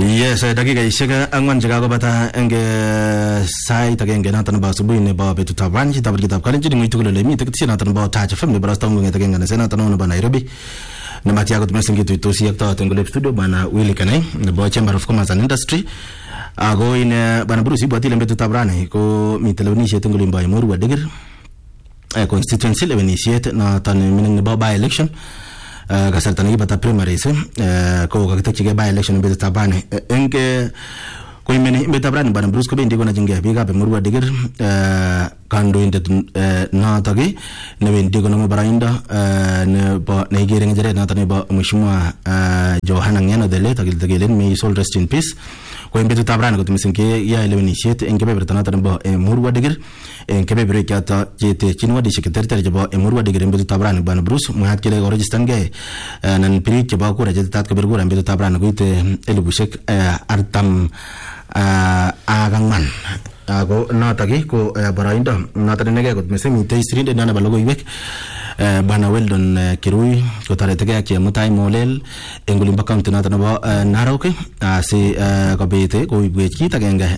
Yes, dakikaishek angwan chekakobata eng sait agenge noton nebo asubuhi nebo betutab rani chitab kitab kalenjin ngoi tugul ole miten ketisiet noton nebo Taach FM nebo Rasta ngong'et agenge ne noton nebo Nairobi nematya kot missing kituitosi ak toot eng Golep Studio bwana Willy Kenai nebo Chamber of Commerce and Industry ako in bwana Bruce ibwati eng betutab rani ko miten lewenisiet eng olimbo Emuru Wadikir constituency lewenisiet noton mining nebo by election kasarta nekibata primaries ko kakitekchigei by election betutab rani eng koimeni betutab rani bwana Bruce kobendi konachingei biikab Emuru Wadikir kandoindet notok newendi konomu baraindo nebo neikere ng'echeret noton nebo Mheshimiwa Johana Ng'eno the late akiltekelen may soul rest in peace ko eng betutab rani kot missing keyae lewenisiet eng kebeberta noton nebo Emuru Wadikir eng kebeberwek choto chetechin wadishek cheterter chebo Emuru Wadikir eng betutab rani bwana Bruce mwaat kele korejistangei nan biik chebo kura chetetat kobir kura eng betutab rani koite 40,000 ak ang'wan ako notok ko baraindo noton inegei kot missing mitei sirindet nebo logoiwek bwana Weldon Kirui kotoretegei ak Chemutai Molel eng olimbo county noton nebo Narok asi kobit koibwech kit agenge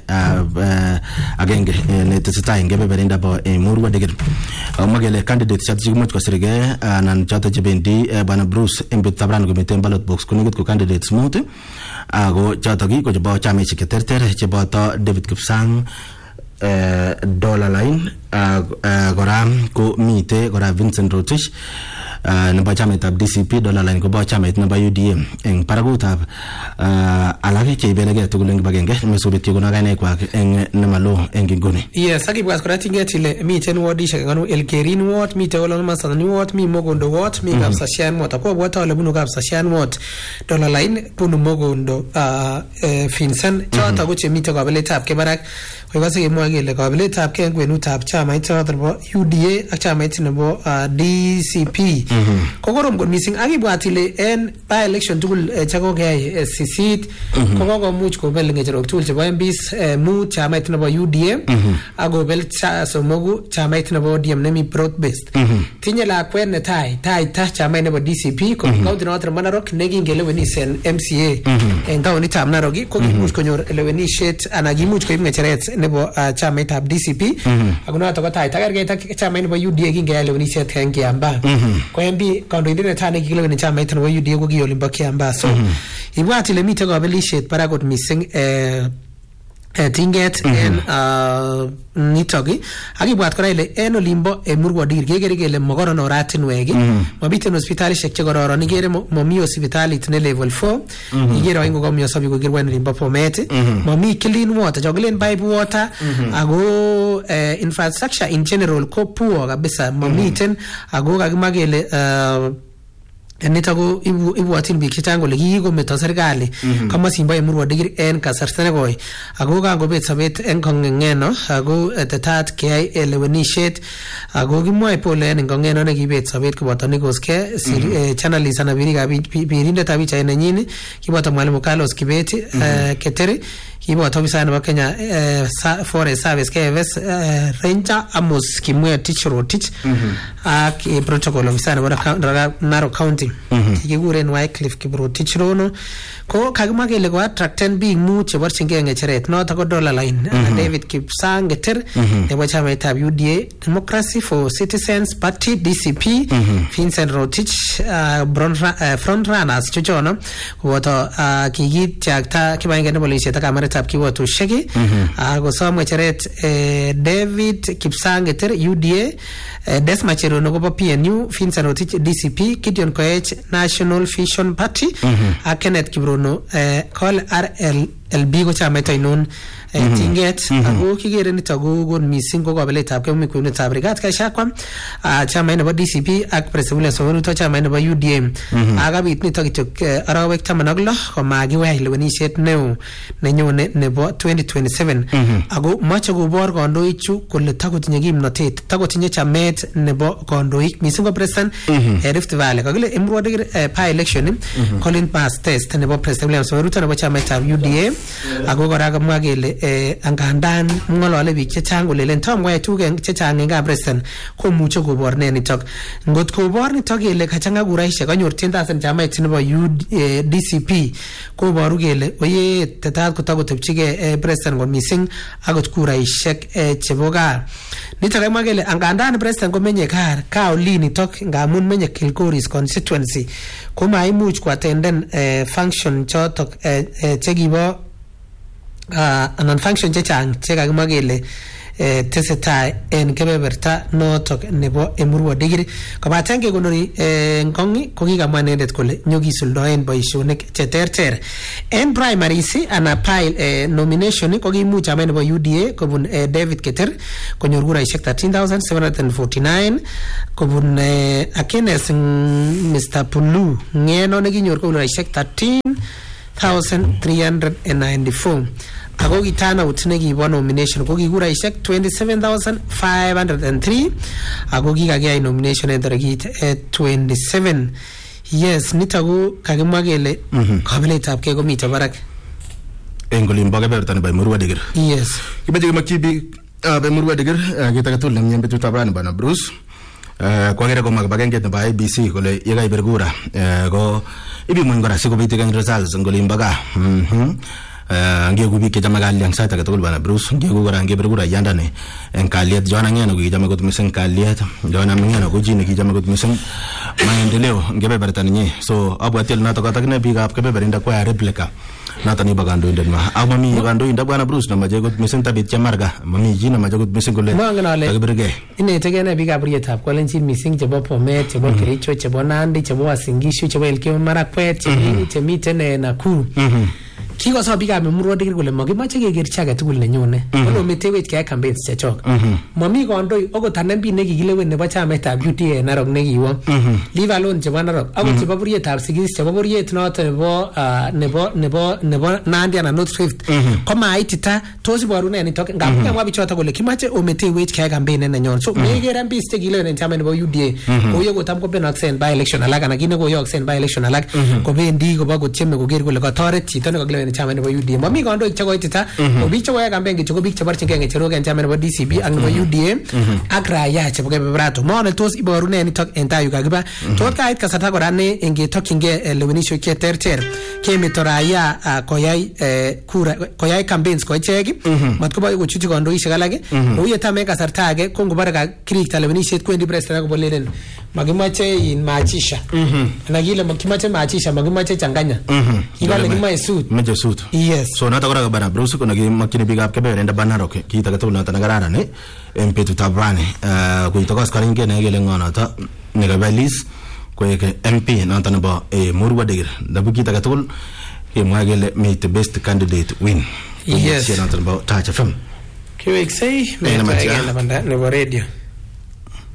netesetai eng kebeberindo bo Emuru Wadikir komwa kele candidates choto chekimuch kosirgei anan choto chebendi bwana Bruce eng betutab rani komiten ballot box konekit ko candidates mut ako chotok ko chebo chamaishek cheterter cheboto David Kipsang Dollar Line kora ko mite kora Vincent Rotich nebo chamaitab DCP Dollar Line kobo chamait nebo UDA eng barakutab alak cheibelegei tugul eng kibagenge mesubetyo kono kainekwak eng nemalo eng inguni. Yes, akibwat kora tinget ile miten wardishek anu Elkerin ward, miten Olonmasan ward, mi Mogondo ward, mi Kapsasian ward. Ako bwata ole bunu Kapsasian ward Dollar Line bunu Mogondo Vincent choto ko chemite kabeletab kebarak koikase kemwoe kele kabeletab ke eng kwenutab chamait choto nebo UDA ak chamait nebo DCP kokorom kot missing akibwat ile en by election tugul chekokeyai sisit kokomuch kobel ng'echerok tugul chebo MPs mut chamait nebo UDA akobel somoku chamait nebo ODM nemi broad based tinye lakwet netai taita chamait nebo DCP ko county noton nebo Narok nekingelewenis en MCA en taonitab Narok ko kimuch konyor lewenisiet anan kimuch koib ng'echeret nebo chamaitab DCP ako noton ko taita kerkeit ak chamait nebo UDA kingeyai lewenisiet en Kiambaa ko MB kandoindet netai nekikileweni chamait nebo UDA ko ki olimbo Kiambaa so ibwat ile mite kabelisiet barak kot missing tinget en nitoki akibwat kora ile en olimbo Emuru Wadikir kekere kele mokoron oratinwek mabiten hospitalishek chekororon ikere momi hospitalit ne level 4 ikere oingo komioso biik kokirwan olimbo Bomet momi clean water chokilen pipe water ako infrastructure in general ko poor kabisa mamiten ako kakimwa kele nito ko ibwatin biik chechang kole kikometo serikali komosin bo Emuru Wadikir en kasarta nekoi ako kakobet sobet en kong'eng'eno ako tetat keyai lewenisiet ako kimwoe pole en kong'eng'eno nekibet sobet koboto Nikos Ke journalist ana birindetab pichait nenyin kiboto mwalimu Carlos Kibet Keteri kiboto ofisa nebo Kenya Forest Service KFS Ranger Amos Kimwe Rotich ak protocol officer nebo Narok County kikuren Wycliffe Kiprotich Rono ko kakimwa kele ko attracten biik mut cheborchingei ng'echeret noto ko Dollar Line David Kipsang Geter nebo chamaitab UDA Democracy for Citizens Party DCP Vincent Rotich front runners chochono koboto kikityakta kibagenge nebo boisiet ak kameretab kiwotoshek kosom ng'echeret David Kipsang Geter UDA Desma Cherono kobo PNU Vincent Rotich DCP Gideon Koech National Vision Party ak Kenneth Kibrono Call RLB ko chamait ainon tinget ako kikere nito kokon missing ko kabeletab kemi kwenutab Rigathi Gachagua chamait nebo DCP ak President William Samoei Ruto chamait nebo UDA akabit nito kityo arawek 16 komakiwai lewenisiet neo nenyone nebo 2027 ako moche kobor kandoichu kole takotinye kimnotet takotinye chamet nebo kandoik missing ko President Rift Valley kakile Emuru Wadikir by election Colin Pass test nebo President William Samoei Ruto nebo chamaitab UDA ako kora kamwa kele angandan ngolole biik chechang kolelen tom koyai tuguk chechang eng president komuche kobor ne nitok ngot kobor nitok kele kachanga kuraishek kanyor 10,000 chamait nebo DCP koboru kele oye tetat kotakotepchige president kot mising akot kuraishek chebo gaa nitok kamwa kele angandan president komenye kaa oli nitok ngamun menye Kilgoris constituency komaimuch kuatenden function chotok chekibo anan function chechang chekakimwa kele tesetai en kebeberta notok nebo Emurua Dikir kobaten kekonori ngongi kokikamwa inendet kole nyokisuldoen boisionik cheterter en primaries ana pile nomination kokimuch ame nebo UDA kobun David Keter konyor kuraishek 13,749 kobun Akenes Mr. Pulu ngeno nekinyor kuraishek 13,394 ako kitana utine kibo nomination ko kikuraishek 27,503 ako kikakiyai nomination en tarikit 27 yes nitaku kakimwa kele kabiletab ke komite barak en kolimbo kebeberta nebo Emurua Dikir yes kibeje kemakyi biik Emurua Dikir kit age tugul nemien betutab rani bana Bruce kwagere komwa kibagenget nebo IBC kole yekaibir kura ko ibimwen kora sikobit ikany results en kolimbo gaa ngegu biik chechame kalyang sait age tugul bana Bruce ngegu kora ngebir kura yandane en kalyet John Ang'eno kichame kot mising kalyet John Ang'eno ko chi ne kichame kot mising maendeleo ngebeberta ninyi so abwatil noto kotakine biikab kebeberinda kwa replica noton ibo kandoindet ma ak mami kandoindet bwana Bruce namache kot mising tabit chemarga mami chi namache kot mising kole kakibirge inetege ne biikab rietab Kalenjin mising chebo Bomet chebo Kericho chebo Nandi chebo Uasin Gishu chebo Elgeyo Marakwet chemiten Nakuru kikoso biikab Emurua Dikir kole makimache kekerchi age tugul nenyone ono metewech keyai campaigns chechok mami kondoi okot anembi nekikilewen nebo chamaitab UDA Narok nekiwo leave alone chebo Narok akot chebo burietab Sigis chebo buriet noto nebo Nandi anan North Rift komaitita tos iboru ne nitok ngamun kamwa bichoto kole kimache ometewech keyai campaign nenyon so meker MPs chekilewen en chamait nebo UDA koyo kotam kobenoksen by election alak anan kine koyoksen by election alak kobendi koba kotieme koker kole katoret chito nekilewen chama nebo UDA mami kandoik chekoitita ko biik chekoyai campaign kicho ko biik cheborchingei ngecherok en chama nebo DCP ak nebo UDA ak raia chebo kebebrato maone tos iboru ne nitok en tayu kakiba tot kait kasarta kora ne ngetokyingei lewenisiek cheterter kemeto raia koyai campaigns ko ichek matkoboe kochuti kandoishek alak kou yetame kasarta age ko ngobare kakirikta lewenisiet kwendi president akobolelen makimache in machisha na kile makimache machisha makimache changanya ibale kimae suit suit yes so noto kora bana Bruce ko nakimakchini biikab kebeberenda Narok kiit age tugul noto nekararan en betutab rani kuitokos karinge nekele ngonoto nekabelis koek MP noto nebo Emurua Dikir ndabu kiit age tugul kemwa kele may the best candidate win yes noto nebo Touch FM kiweksei nebo radio